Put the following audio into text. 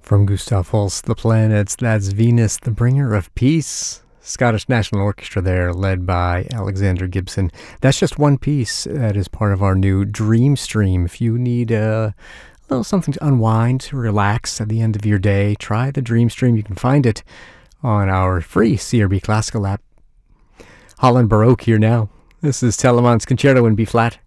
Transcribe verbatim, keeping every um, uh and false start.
From Gustav Holst, The Planets, that's Venus, the Bringer of Peace. Scottish National Orchestra there, led by Alexander Gibson. That's just one piece that is part of our new Dream Stream. If you need a little something to unwind, to relax at the end of your day, try the Dream Stream. You can find it on our free C R B Classical app. Holland Baroque here now. This is Telemann's Concerto in B-flat.